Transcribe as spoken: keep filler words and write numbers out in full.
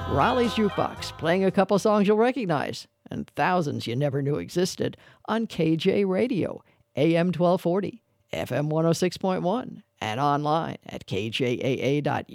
Raleigh's Jukebox, playing a couple songs you'll recognize, and thousands you never knew existed on K J Radio, A M twelve forty, F M one oh six point one, and online at k j a a dot